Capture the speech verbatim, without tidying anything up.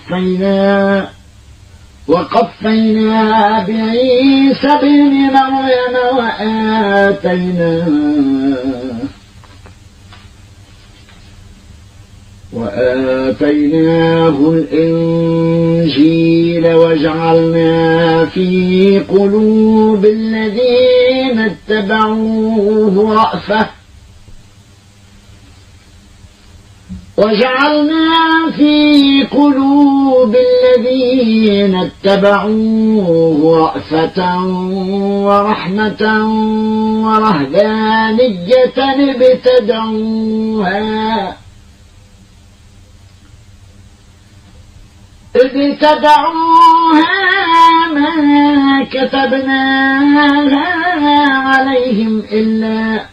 وقفينا وقفينا بعيسى ابن مريم وآتيناه وآتيناه الإنجيل وجعلنا في قلوب الذين اتبعوه رأفة وجعلنا في قلوب الذين اتبعوه رأفة ورحمة ورهبانية ابتدعوها ابتدعوها ما كتبناها عليهم إلا